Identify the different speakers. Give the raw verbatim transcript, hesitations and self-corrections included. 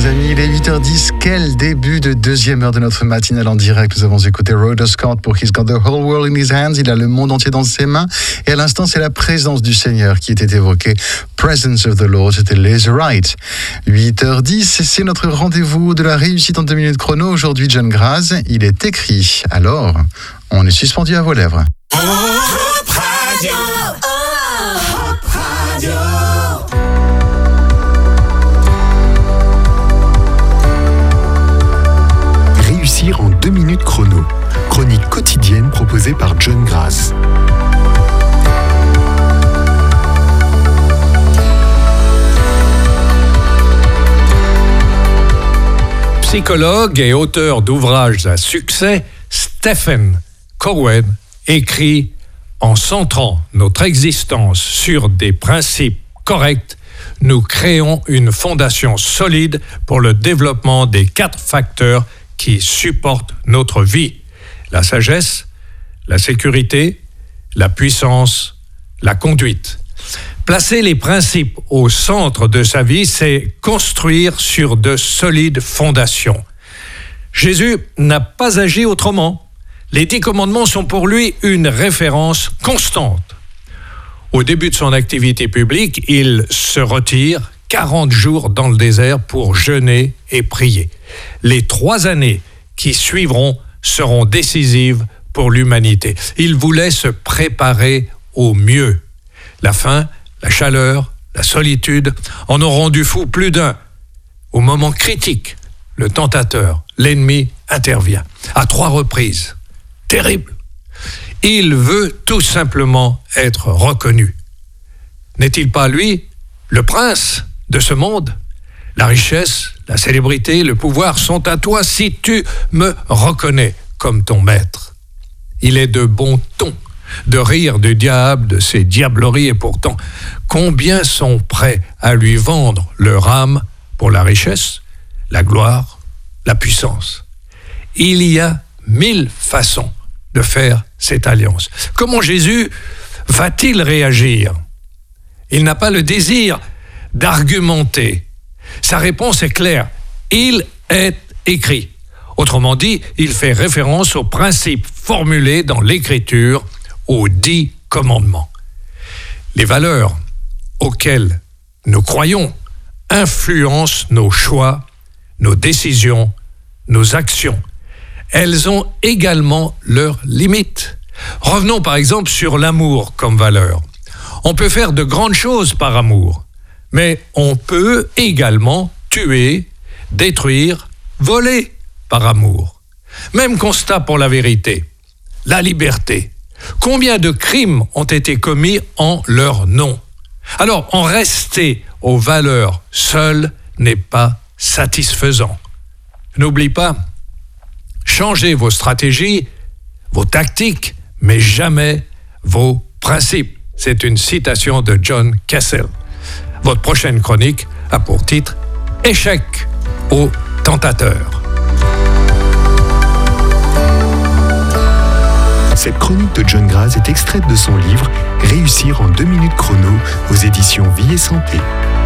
Speaker 1: amis, il est huit heures dix, quel début de deuxième heure de notre matinale en direct. Nous avons écouté Rhoda Scott pour He's Got the Whole World in His Hands, il a le monde entier dans ses mains. Et à l'instant, c'est la présence du Seigneur qui était évoquée. Presence of the Lord, c'était Lazarite. huit heures dix, c'est notre rendez-vous de la réussite en deux minutes chrono. Aujourd'hui, John Graz, il est écrit. Alors, on est suspendu à vos lèvres.
Speaker 2: Hop Radio, Hop Radio.
Speaker 3: Réussir en deux minutes chrono. Chronique quotidienne proposée par John Graz.
Speaker 4: Psychologue et auteur d'ouvrages à succès, Stephen Cohen écrit « En centrant notre existence sur des principes corrects, nous créons une fondation solide pour le développement des quatre facteurs qui supportent notre vie. La sagesse, la sécurité, la puissance, la conduite. » Placer les principes au centre de sa vie, c'est construire sur de solides fondations. Jésus n'a pas agi autrement. Les dix commandements sont pour lui une référence constante. Au début de son activité publique, il se retire quarante jours dans le désert pour jeûner et prier. Les trois années qui suivront seront décisives pour l'humanité. Il voulait se préparer au mieux. La faim, la chaleur, la solitude en ont rendu fou plus d'un. Au moment critique, le tentateur, l'ennemi, intervient. À trois reprises. Terrible. Il veut tout simplement être reconnu. N'est-il pas, lui, le prince de ce monde ? La richesse, la célébrité, le pouvoir sont à toi si tu me reconnais comme ton maître. Il est de bon ton de rire du diable, de ses diableries, et pourtant, combien sont prêts à lui vendre leur âme pour la richesse, la gloire, la puissance ? Il y a mille façons de faire cette alliance. Comment Jésus va-t-il réagir ? Il n'a pas le désir d'argumenter. Sa réponse est claire. Il est écrit. Autrement dit, il fait référence aux principes formulés dans l'Écriture, aux dix commandements. Les valeurs auxquelles nous croyons influencent nos choix, nos décisions, nos actions. Elles ont également leurs limites. Revenons par exemple sur l'amour comme valeur. On peut faire de grandes choses par amour, mais on peut également tuer, détruire, voler par amour. Même constat pour la vérité, la liberté. Combien de crimes ont été commis en leur nom ? Alors, en rester aux valeurs seules n'est pas satisfaisant. N'oublie pas, changez vos stratégies, vos tactiques, mais jamais vos principes. C'est une citation de John Cassell. Votre prochaine chronique a pour titre « Échec aux tentateurs ».
Speaker 3: Cette chronique de John Graz est extraite de son livre « Réussir en deux minutes chrono » aux éditions Vie et Santé.